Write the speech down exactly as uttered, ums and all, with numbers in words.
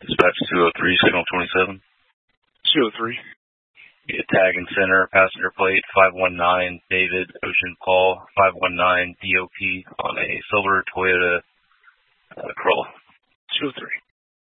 Dispatch two oh three, signal twenty-seven. two oh three. Yeah, tag and center, passenger plate five one nine, David Ocean Paul, five one nine D O P on a silver Toyota uh, Corolla. two oh three.